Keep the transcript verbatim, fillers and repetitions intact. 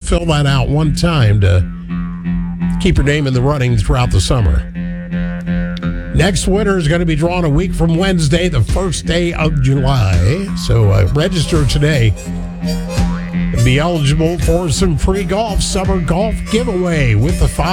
fill that out one time to keep your name in the running throughout the summer. Next winner is going to be drawn a week from Wednesday, the first day of July. So uh, register today and be eligible for some free golf summer golf giveaway with the five.